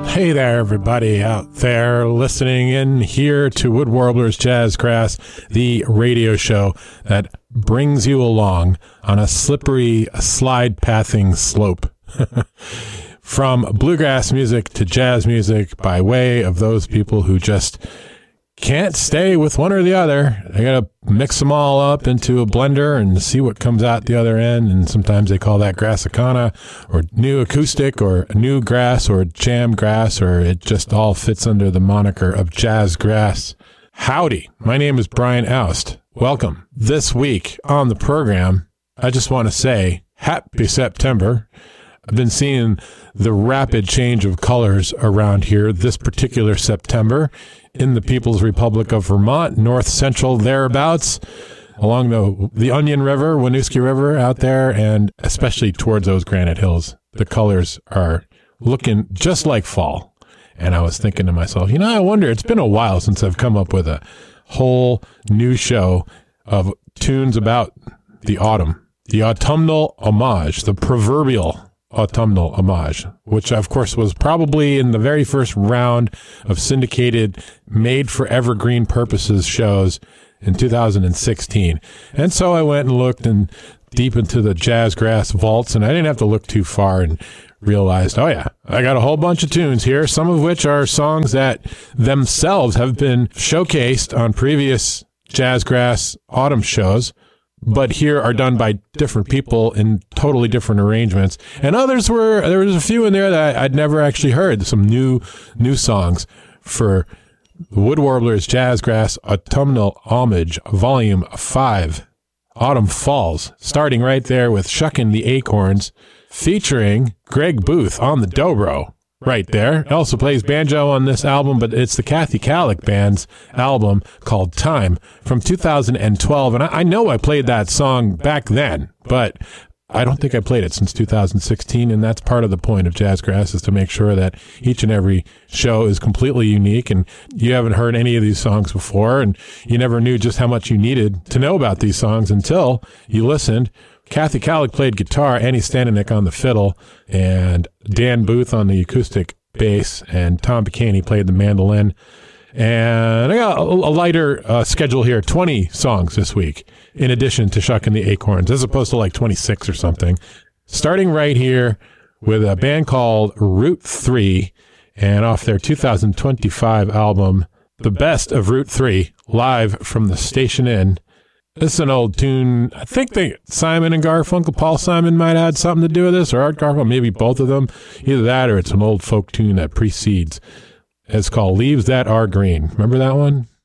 Hey there, everybody out there listening in here to Wood Warblers Jazzgrass, the radio show that brings you along on a slippery slide-pathing slope. From bluegrass music to jazz music by way of those people who just can't stay with one or the other. They got to mix them all up into a blender and see what comes out the other end. And sometimes they call that Grassicana or new acoustic or new grass or jam grass, or it just all fits under the moniker of jazz grass. Howdy, my name is Brian Oust. Welcome. This week on the program, I just want to say happy September. I've been seeing the rapid change of colors around here this particular September in the People's Republic of Vermont, north central thereabouts, along the Onion River, Winooski River out there, and especially towards those Granite Hills. The colors are looking just like fall. And I was thinking to myself, I wonder, it's been a while since I've come up with a whole new show of tunes about the autumn, the autumnal homage, the proverbial autumnal homage, which of course was probably in the very first round of syndicated made for evergreen purposes shows in 2016. And so I went and looked and deep into the Jazzgrass vaults, and I didn't have to look too far and realized, I got a whole bunch of tunes here, some of which are songs that themselves have been showcased on previous Jazzgrass autumn shows, but here are done by different people in totally different arrangements. And there was a few in there that I'd never actually heard, some new songs for Wood Warblers Jazzgrass Autumnal Homage, Volume 5, Autumn Falls, starting right there with Shuckin' the Acorns, featuring Greg Booth on the dobro. Right there. He also plays banjo on this album, but it's the Kathy Kallick Band's album called Time from 2012. And I know I played that song back then, but I don't think I played it since 2016. And that's part of the point of Jazzgrass, is to make sure that each and every show is completely unique. And you haven't heard any of these songs before, and you never knew just how much you needed to know about these songs until you listened. Kathy Kallick played guitar, Annie Staninik on the fiddle, and Dan Booth on the acoustic bass, and Tom Bicany played the mandolin. And I got a lighter schedule here, 20 songs this week, in addition to Shuckin' the Acorns, as opposed to like 26 or something. Starting right here with a band called Route 3, and off their 2025 album, The Best of Route 3, live from the Station Inn. This is an old tune. I think Simon and Garfunkel, Paul Simon might have had something to do with this, or Art Garfunkel, maybe both of them. Either that or it's an old folk tune that precedes. It's called Leaves That Are Green. Remember that one?